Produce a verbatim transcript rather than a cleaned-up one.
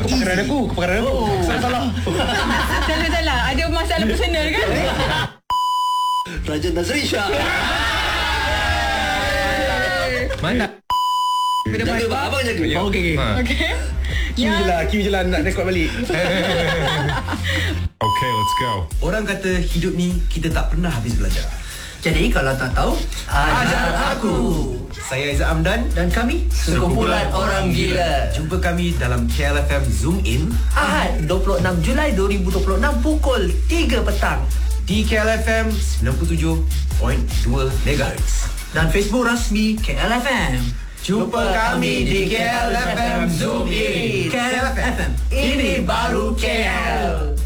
kepakaran aku, kepakaran aku. Oh. Salah-salah. Salah-salah. Ada masalah personal kan? Raja Nazri Shah. Mana? Jaga bang, abang jaga. Oh, okey okey. Okay. Cue je lah, cue je lah nak rekod balik. Okay, let's go. Orang kata hidup ni kita tak pernah habis belajar. Jadi kalau tak tahu, Ajar aku. Saya Aizat Amdan. dan kami sekumpulan orang gila. Jumpa kami dalam K L F M Zoom In Ahad dua puluh enam Julai dua ribu dua puluh enam pukul tiga petang di K L F M sembilan puluh tujuh perpuluhan dua megahertz. dan Facebook rasmi K L F M. Jumpa kami di K L F M Zoom In. K L F M. Ini baru K L.